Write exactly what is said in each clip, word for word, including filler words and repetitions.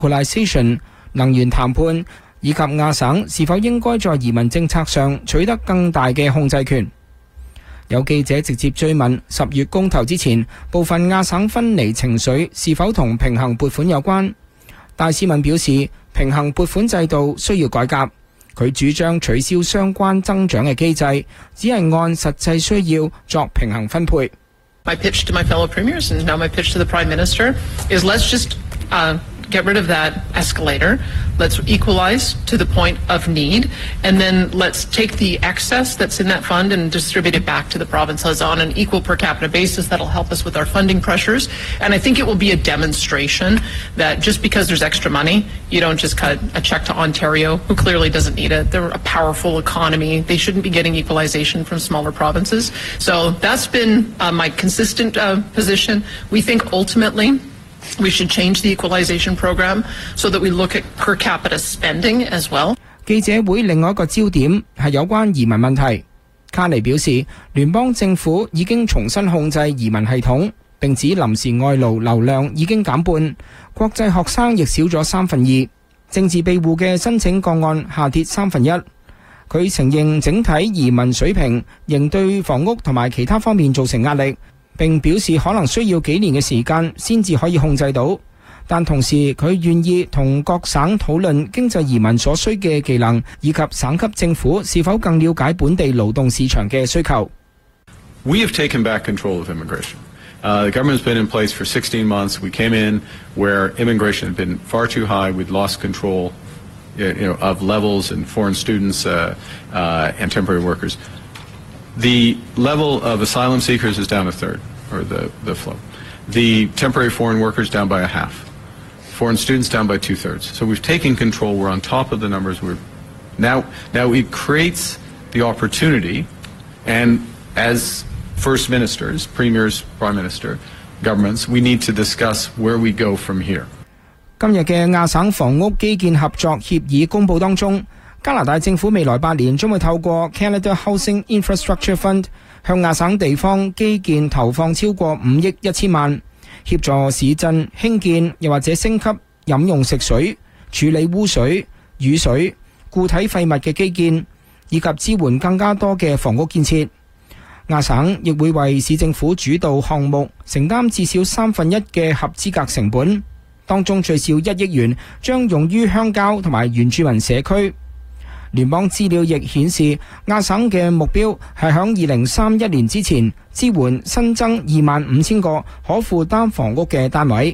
equalization 能源談判，以及亞省是否應該在移民政策上取得更大嘅控制權。有記者直接追問十月公投之前，部分亞省分離情緒是否同平衡撥款有關。戴斯敏表示，平衡撥款制度需要改革。佢主張取消相關增長嘅機制，只係按實際需要作平衡分配。 My pitch to my fellow premiers and now my pitch to the Prime Minister is let's just uh, get rid of that escalator. Let's equalize to the point of need, and then let's take the excess that's in that fund and distribute it back to the provinces on an equal per capita basis. That'll help us with our funding pressures. And I think it will be a demonstration that just because there's extra money, you don't just cut a check to Ontario, who clearly doesn't need it. They're a powerful economy. They shouldn't be getting equalization from smaller provinces. So that's been uh, my consistent uh, position. We think ultimately we should change the equalization program so that we look at per capita spending as well. 記者會另外一個焦點係有關移民問題。卡尼表示，聯邦政府已經重新控制移民系統，並指臨時外勞流量已經減半，國際學生亦少咗三分二，政治庇護嘅申請個案下跌三分一。佢承認整體移民水平仍對房屋同埋其他方面造成壓力，並表示可能需要幾年嘅時間先至可以控制到，但同時佢願意同各省討論經濟移民所需嘅技能，以及省級政府是否更了解本地勞動市場嘅需求。 We have taken back control of immigration. Uh, the government has been in place for sixteen months. We came in where immigration had been far too high. We'd lost control, you know, of levels and foreign students uh, uh, and temporary workers. The level of asylum seekers is down a third, or the, the flow. The temporary foreign workers down by a half. Foreign students down by two-thirds. So we've taken control. We're on top of the numbers. We're now, now it creates the opportunity, and as first ministers, premiers, prime minister, governments, we need to discuss where we go from here. 今日嘅亞省房屋基建合作協議公佈當中，加拿大政府未來八年將會透過 Canada Housing Infrastructure Fund 向亞省地方基建投放超過五億一千萬，協助市鎮興建又或者升級飲用食水、處理污水、雨水、固體廢物嘅基建，以及支援更加多嘅房屋建設。亞省亦會為市政府主導項目承擔至少三分一嘅合資格成本，當中最少一億元將用於鄉郊同埋原住民社區。聯邦資料亦顯示，亞省嘅目標係響二零三一年之前支援新增二萬五千個可負擔房屋嘅單位。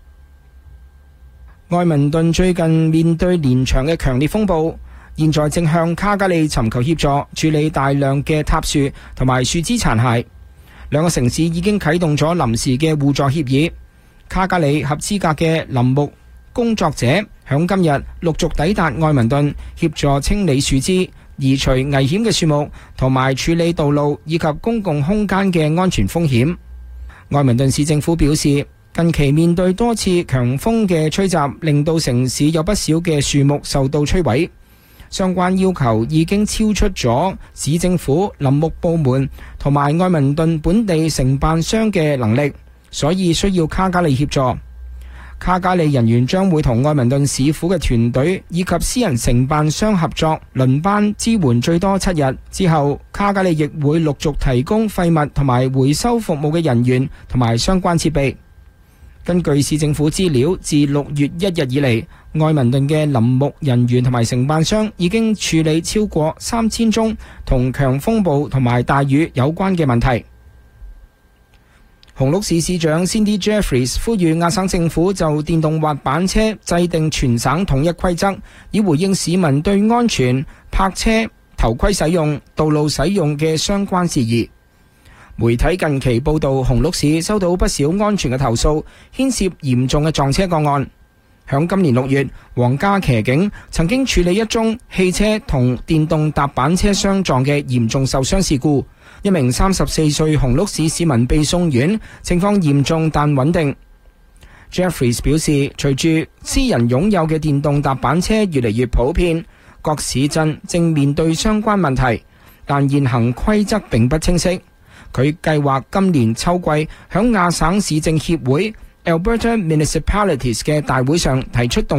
愛民頓最近面對連場嘅強烈風暴，現在正向卡加利尋求協助處理大量嘅塌樹同埋樹枝殘骸。兩個城市已經啟動咗臨時嘅互助協議。卡加利合資格嘅林木工作者響今日陸續抵達愛民頓，協助清理樹枝、移除危險嘅樹木，同埋處理道路以及公共空間嘅安全風險。愛民頓市政府表示，近期面對多次強風嘅吹襲，令到城市有不少嘅樹木受到摧毀。相關要求已經超出咗市政府、林木部門同埋愛民頓本地承辦商嘅能力，所以需要卡加利協助。卡加利人員將會同愛民頓市府嘅團隊以及私人承辦商合作，輪班支援最多七日。之後，卡加利亦會陸續提供廢物同埋回收服務嘅人員同埋相關設備。根據市政府資料，自六月一日以嚟，愛民頓嘅林木人員同埋承辦商已經處理超過三千宗同強風暴同埋大雨有關嘅問題。紅鹿市市長 Cindy Jeffries 呼籲亞省政府就電動滑板車制定全省統一規則，以回應市民對安全、泊車、頭盔使用、道路使用嘅相關事宜。媒體近期報道，紅鹿市收到不少安全嘅投訴，牽涉嚴重嘅撞車個案。響今年六月，皇家騎警曾經處理一宗汽車同電動踏板車相撞嘅嚴重受傷事故，一名三十四歲紅鹿市市民被送院，情況嚴重但穩定。Jeffries 表示，隨住私人擁有嘅電動踏板車越嚟越普遍，各市鎮正面對相關問題，但現行規則並不清晰。佢計劃今年秋季響亞省市政協會 Alberta Municipalities 嘅大會上提出動